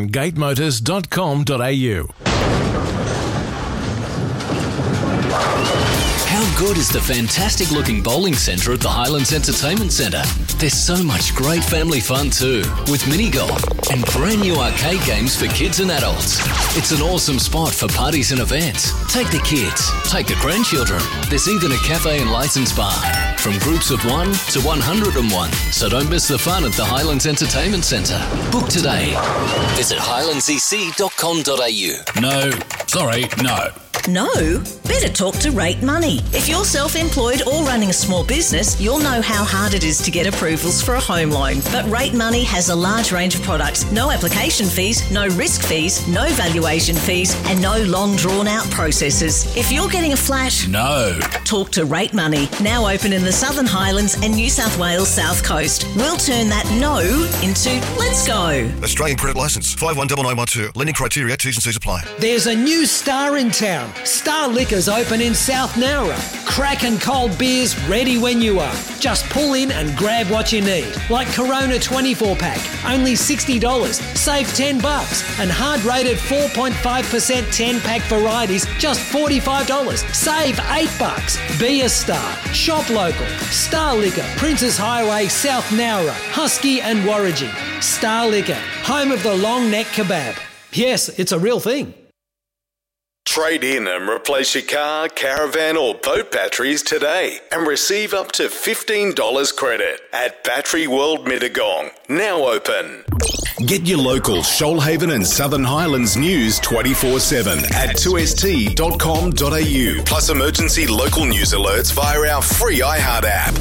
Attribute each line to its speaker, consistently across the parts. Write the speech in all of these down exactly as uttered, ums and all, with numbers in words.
Speaker 1: and gate motors dot com dot a u.
Speaker 2: How good is the fantastic-looking bowling centre at the Highlands Entertainment Centre? There's so much great family fun too, with mini-golf and brand new arcade games for kids and adults. It's an awesome spot for parties and events. Take the kids, take the grandchildren. There's even a cafe and licence bar, from groups of one to one hundred and one. So don't miss the fun at the Highlands Entertainment Centre. Book today. Visit highlands e c dot com dot a u.
Speaker 3: No, sorry, no.
Speaker 4: No? Better talk to Rate Money. If you're self-employed or running a small business, you'll know how hard it is to get approvals for a home loan. But Rate Money has a large range of products. No application fees, no risk fees, no valuation fees, and no long drawn-out processes. If you're getting a flat...
Speaker 3: No.
Speaker 4: Talk to Rate Money. Now open in the Southern Highlands and New South Wales South Coast. We'll turn that no into let's go.
Speaker 5: Australian Credit Licence five one nine nine one two. Lending criteria, T's and C's apply.
Speaker 6: There's a new star in town. Star Liquor's open in South Nowra. Crack and cold beers ready when you are. Just pull in and grab what you need. Like Corona twenty-four pack, only sixty dollars. Save ten bucks. And hard rated four point five percent ten pack varieties, just forty-five dollars. Save eight bucks. Be a star. Shop local. Star Liquor, Princes Highway, South Nowra, Husky and Warraging. Star Liquor, home of the long neck kebab. Yes, it's a real thing.
Speaker 7: Trade in and replace your car, caravan or boat batteries today and receive up to fifteen dollars credit at Battery World Mittagong. Now open.
Speaker 8: Get your local Shoalhaven and Southern Highlands news twenty-four seven at two s t dot com dot a u.
Speaker 7: Plus emergency local news alerts via our free iHeart app.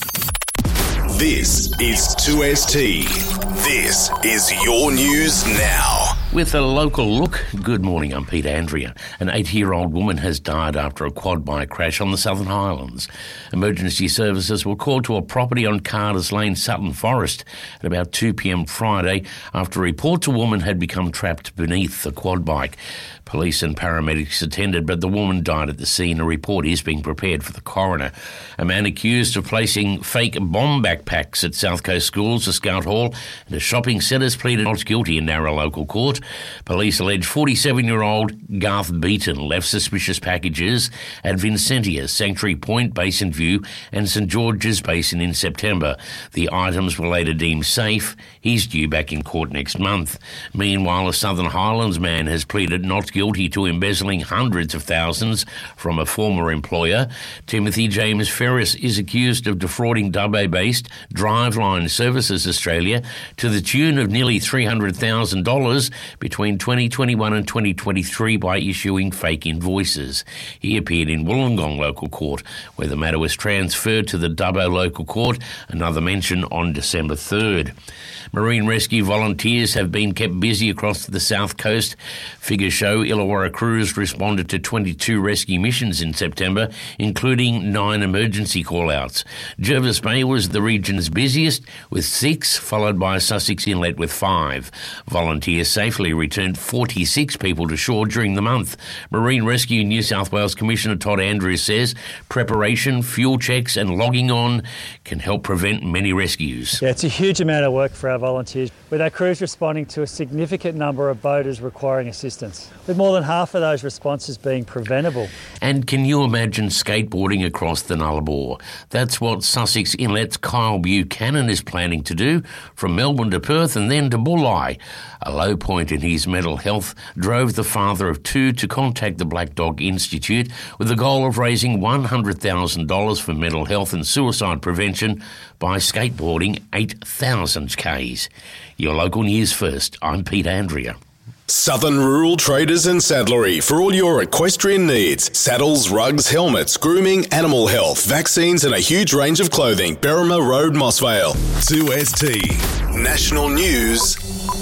Speaker 8: This is two S T.
Speaker 7: This is your news now.
Speaker 9: With a local look, good morning, I'm Peter Andrea. An eighty-year-old woman has died after a quad bike crash on the Southern Highlands. Emergency services were called to a property on Carters Lane, Sutton Forest at about two p.m. Friday after reports a woman had become trapped beneath the quad bike. Police and paramedics attended, but the woman died at the scene. A report is being prepared for the coroner. A man accused of placing fake bomb backpacks at South Coast schools, a scout hall and a shopping centre has pleaded not guilty in Narra local court. Police allege forty-seven-year-old Garth Beaton left suspicious packages at Vincentia, Sanctuary Point, Basin View and St George's Basin in September. The items were later deemed safe. He's due back in court next month. Meanwhile, a Southern Highlands man has pleaded not guilty to embezzling hundreds of thousands from a former employer. Timothy James Ferris is accused of defrauding Dubbo-based Driveline Services Australia to the tune of nearly three hundred thousand dollars between twenty twenty-one and twenty twenty-three by issuing fake invoices. He appeared in Wollongong local court, where the matter was transferred to the Dubbo local court, another mention on December third. Marine rescue volunteers have been kept busy across the south coast. Figures show Illawarra crews responded to twenty-two rescue missions in September, including nine emergency call-outs. Jervis Bay was the region's busiest, with six, followed by Sussex Inlet with five. Volunteers safely returned forty-six people to shore during the month. Marine Rescue New South Wales Commissioner Todd Andrews says preparation, fuel checks and logging on can help prevent many rescues.
Speaker 10: Yeah, it's a huge amount of work for our volunteers, with our crews responding to a significant number of boaters requiring assistance, with more than half of those responses being preventable.
Speaker 9: And can you imagine skateboarding across the Nullarbor? That's what Sussex Inlet's Kyle Buchanan is planning to do, from Melbourne to Perth and then to Bulli. A low point in his mental health drove the father of two to contact the Black Dog Institute with the goal of raising one hundred thousand dollars for mental health and suicide prevention by skateboarding eight thousand kays. Your local news first. I'm Pete Andrea.
Speaker 8: Southern Rural Traders and Saddlery for all your equestrian needs. Saddles, rugs, helmets, grooming, animal health, vaccines and a huge range of clothing. Berrima Road, Mossvale. two S T. National News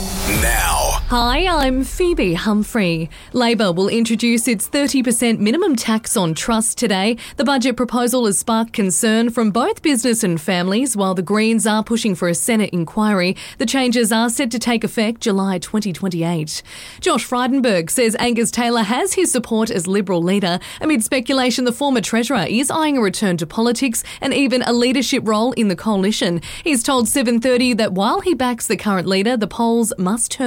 Speaker 8: now.
Speaker 11: Hi, I'm Phoebe Humphrey. Labor will introduce its thirty percent minimum tax on trust today. The budget proposal has sparked concern from both business and families, while the Greens are pushing for a Senate inquiry. The changes are set to take effect July twenty twenty-eight. Josh Frydenberg says Angus Taylor has his support as Liberal leader. Amid speculation, the former Treasurer is eyeing a return to politics and even a leadership role in the coalition. He's told seven thirty that while he backs the current leader, the polls must turn around.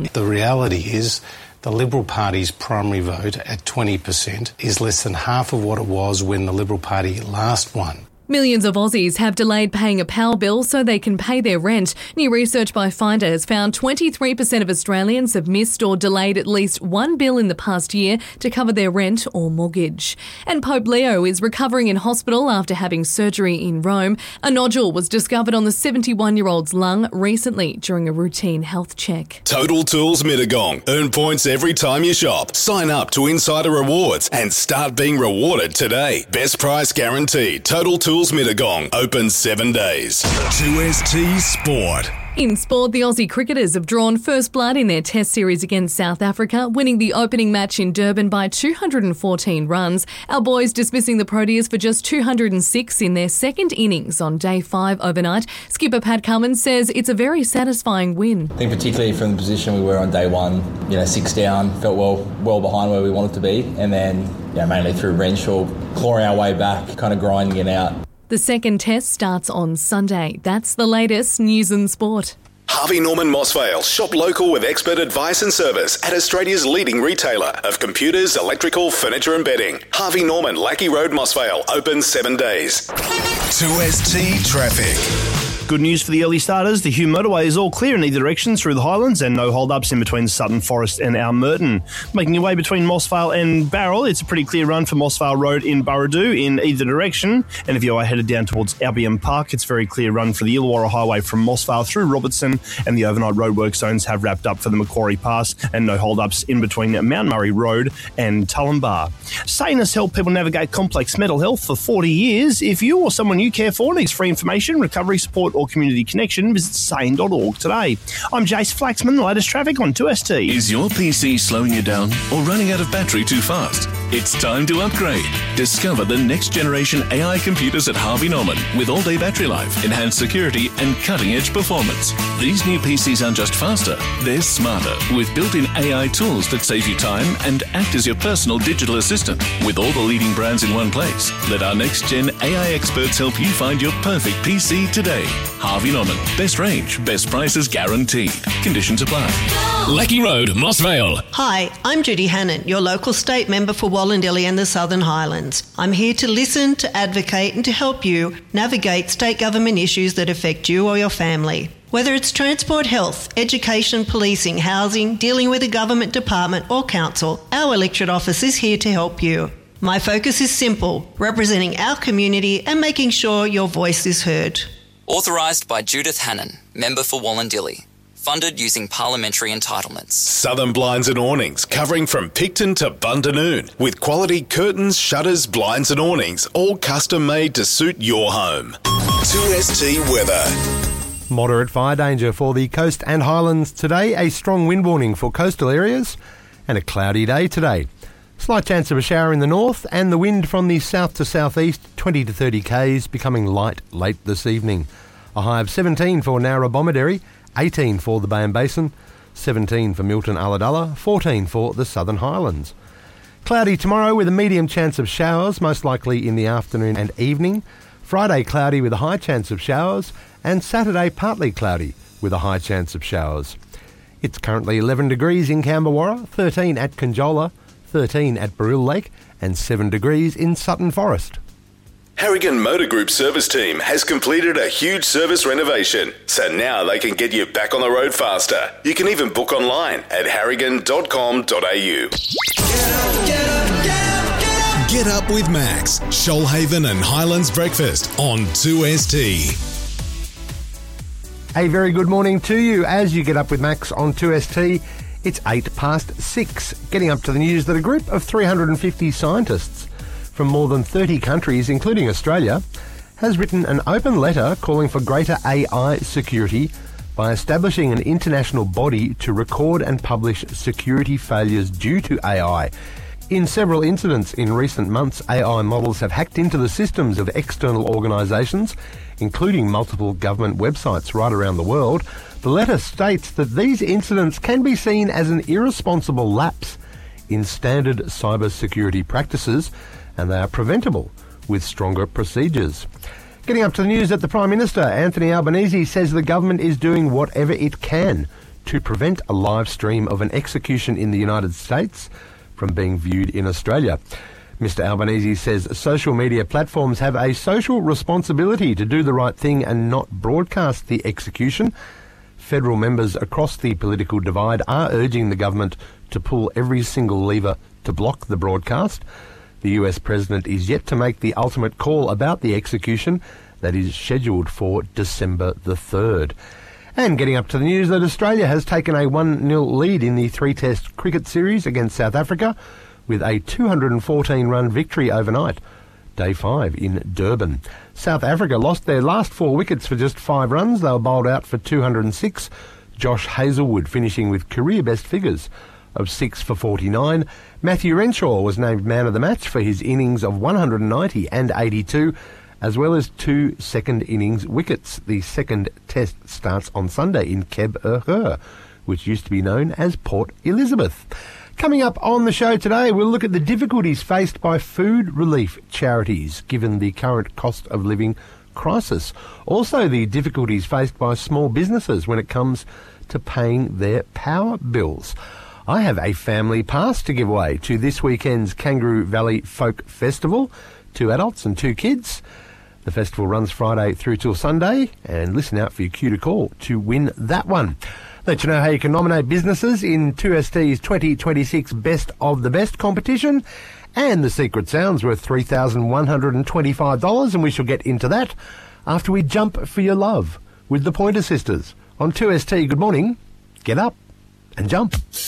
Speaker 12: The reality is the Liberal Party's primary vote at twenty percent is less than half of what it was when the Liberal Party last won.
Speaker 11: Millions of Aussies have delayed paying a power bill so they can pay their rent. New research by Finder has found twenty-three percent of Australians have missed or delayed at least one bill in the past year to cover their rent or mortgage. And Pope Leo is recovering in hospital after having surgery in Rome. A nodule was discovered on the seventy-one-year-old's lung recently during a routine health check.
Speaker 8: Total Tools Mittagong. Earn points every time you shop. Sign up to Insider Rewards and start being rewarded today. Best price guaranteed. Total Tools Mittagong. Open seven days.
Speaker 1: two S T Sport.
Speaker 11: In sport, the Aussie cricketers have drawn first blood in their Test series against South Africa, winning the opening match in Durban by two hundred fourteen runs. Our boys dismissing the Proteas for just two hundred six in their second innings on day five overnight. Skipper Pat Cummins says it's a very satisfying win.
Speaker 13: I think particularly from the position we were on day one, you know, six down, felt well well behind where we wanted to be, and then, you know, mainly through Renshaw, clawing our way back, kind of grinding it out.
Speaker 11: The second test starts on Sunday. That's the latest news and sport.
Speaker 8: Harvey Norman Mossvale. Shop local with expert advice and service at Australia's leading retailer of computers, electrical, furniture and bedding. Harvey Norman, Lackey Road, Mossvale. Open seven days.
Speaker 1: two S T Traffic.
Speaker 14: Good news for the early starters. The Hume motorway is all clear in either direction through the Highlands and no hold-ups in between Sutton Forest and Almerton. Making your way between Mossvale and Barrel, it's a pretty clear run for Mossvale Road in Burradoo in either direction. And if you are headed down towards Albion Park, it's a very clear run for the Illawarra Highway from Mossvale through Robertson, and the overnight roadwork zones have wrapped up for the Macquarie Pass and no hold-ups in between Mount Murray Road and Tullambar. Sane has helped people navigate complex mental health for forty years. If you or someone you care for needs free information, recovery support or community connection, visit sane dot org today. I'm Jace Flaxman, the latest traffic on two S T.
Speaker 1: Is your P C slowing you down or running out of battery too fast? It's time to upgrade. Discover the next generation A I computers at Harvey Norman with all-day battery life, enhanced security and cutting-edge performance. These new P Cs aren't just faster, they're smarter with built-in A I tools that save you time and act as your personal digital assistant. With all the leading brands in one place, let our next-gen A I experts help you find your perfect P C today. Harvey Norman. Best range, best prices guaranteed. Conditions apply.
Speaker 2: Lackey Road, Mossvale.
Speaker 15: Hi, I'm Judy Hannon, your local state member for Wallandilly and the Southern Highlands. I'm here to listen, to advocate and to help you navigate state government issues that affect you or your family. Whether it's transport, health, education, policing, housing, dealing with a government department or council, our electorate office is here to help you. My focus is simple, representing our community and making sure your voice is heard.
Speaker 16: Authorised by Judith Hannon, member for Wallandilly. Funded using parliamentary entitlements.
Speaker 8: Southern Blinds and Awnings, covering from Picton to Bundanoon, with quality curtains, shutters, blinds and awnings, all custom made to suit your home.
Speaker 1: two S T weather.
Speaker 17: Moderate fire danger for the coast and highlands today, a strong wind warning for coastal areas, and a cloudy day today. Slight chance of a shower in the north, and the wind from the south to southeast, twenty to thirty k's, becoming light late this evening. A high of seventeen for Narra-Bomaderry, eighteen for the Bayern Basin, seventeen for Milton Ulladulla, fourteen for the Southern Highlands. Cloudy tomorrow with a medium chance of showers, most likely in the afternoon and evening. Friday cloudy with a high chance of showers, and Saturday partly cloudy with a high chance of showers. It's currently eleven degrees in Camberwarra, thirteen at Conjola, thirteen at Baril Lake, and seven degrees in Sutton Forest.
Speaker 8: Harrigan Motor Group service team has completed a huge service renovation, so now they can get you back on the road faster. You can even book online at harrigan dot com dot a u.
Speaker 1: Get up with Max, Shoalhaven and Highlands Breakfast on two S T.
Speaker 17: A very good morning to you as you get up with Max on two S T. It's eight past six. Getting up to the news that a group of three hundred fifty scientists from more than thirty countries, including Australia, has written an open letter calling for greater A I security by establishing an international body to record and publish security failures due to A I. In several incidents in recent months, A I models have hacked into the systems of external organisations, including multiple government websites right around the world. The letter states that these incidents can be seen as an irresponsible lapse in standard cyber security practices, and they are preventable with stronger procedures. Getting up to the news that the Prime Minister, Anthony Albanese, says the government is doing whatever it can to prevent a live stream of an execution in the United States from being viewed in Australia. Mister Albanese says social media platforms have a social responsibility to do the right thing and not broadcast the execution. Federal members across the political divide are urging the government to pull every single lever to block the broadcast. The U S President is yet to make the ultimate call about the execution that is scheduled for December the third. And getting up to the news that Australia has taken a one nil lead in the three-test cricket series against South Africa with a two hundred fourteen run victory overnight, day five in Durban. South Africa lost their last four wickets for just five runs. They were bowled out for two hundred six. Josh Hazlewood finishing with career best figures of six for forty-nine. Matthew Renshaw was named man of the match for his innings of one hundred ninety and eighty-two, as well as two second innings wickets. The second test starts on Sunday in Keb-Ur, which used to be known as Port Elizabeth. Coming up on the show today, we'll look at the difficulties faced by food relief charities given the current cost of living crisis. Also, the difficulties faced by small businesses when it comes to paying their power bills. I have a family pass to give away to this weekend's Kangaroo Valley Folk Festival. Two adults and two kids. The festival runs Friday through till Sunday, and listen out for your cue to call to win that one. Let you know how you can nominate businesses in two S T's twenty twenty-six Best of the Best competition. And the secret sound's worth three thousand one hundred twenty-five dollars, and we shall get into that after we jump for your love with the Pointer Sisters. On two S T, good morning. Get up and jump.